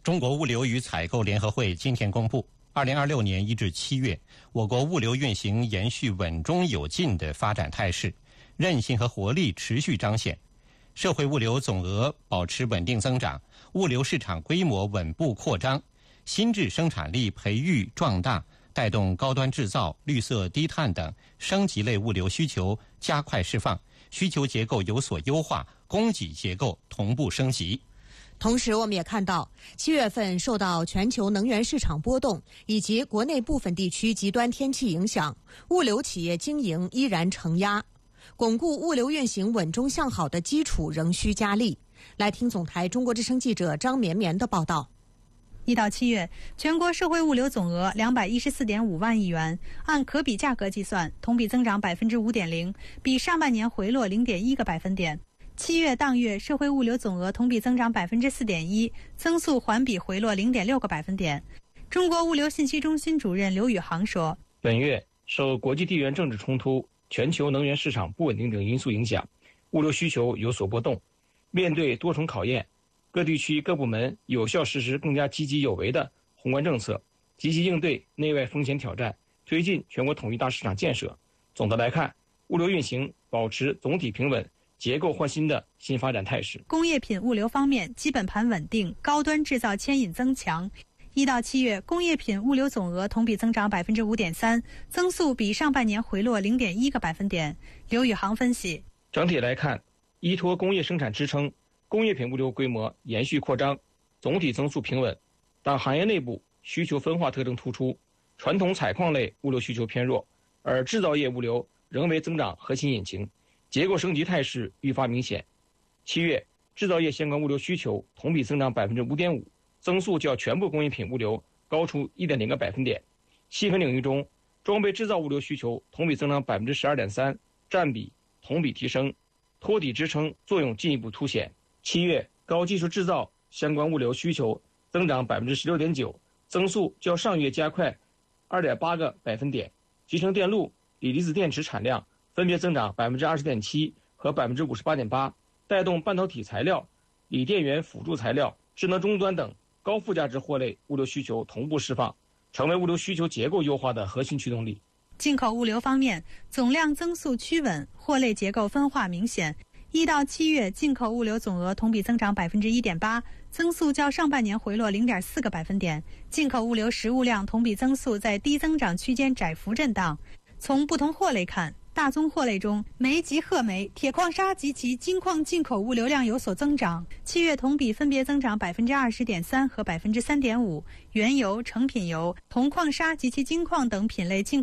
中国物流与采购联合会今天公布，2026年1至7月，我国物流运行延续稳中有进的发展态势，韧性和活力持续彰显，社会物流总额保持稳定增长，物流市场规模稳步扩张，新质生产力培育壮大，带动高端制造、绿色低碳等升级类物流需求加快释放，需求结构有所优化，供给结构同步升级。 同时，我们也看到7月份受到全球能源市场波动以及国内部分地区极端天气影响，物流企业经营依然承压，巩固物流运行稳中向好的基础仍需加力。来听总台中国之声记者张绵绵的报道。 1到7月，全国社会物流总额214.5万亿元，按可比价格计算，同比增长5.0%，比上半年回落0.1个百分点。7月当月社会物流总额同比增长4.1%，增速环比回落0.6个百分点。中国物流信息中心主任刘宇航说：“ 本月受国际地缘政治冲突、全球能源市场不稳定等因素影响，物流需求有所波动。面对多重考验，各地区各部门有效实施更加积极有为的宏观政策，积极应对内外风险挑战，推进全国统一大市场建设。总的来看，物流运行保持总体平稳、结构换新的新发展态势。 工业品物流方面，基本盘稳定，高端制造牵引增强。1到7月，工业品物流总额同比增长5.3%，增速比上半年回落0.1个百分点。刘宇航分析， 整体来看，依托工业生产支撑，工业品物流规模延续扩张，总体增速平稳，但行业内部需求分化特征突出，传统采矿类物流需求偏弱，而制造业物流仍为增长核心引擎。结构升级态势愈发明显。7月，制造业相关物流需求同比增长5.5%，增速较全部工业品物流高出1.0个百分点。细分领域中，装备制造物流需求同比增长12.3%，占比同比提升，托底支撑作用进一步凸显。7月，高技术制造相关物流需求增长16.9%，增速较上月加快2.8个百分点。集成电路、锂离子电池产量分别增长20.7%和58.8%，带动半导体材料、锂电源辅助材料、智能终端等高附加值货类物流需求同步释放，成为物流需求结构优化的核心驱动力。 进口物流方面，总量增速趋稳，货类结构分化明显。1到7月，进口物流总额同比增长1.8%，增速较上半年回落0.4个百分点。进口物流实物量同比增速在低增长区间窄幅震荡。从不同货类看，大宗货类中，煤及褐煤、铁矿砂及其精矿进口物流量有所增长，7月同比分别增长20.3%和3.5%。原油、成品油、铜矿砂及其精矿等品类进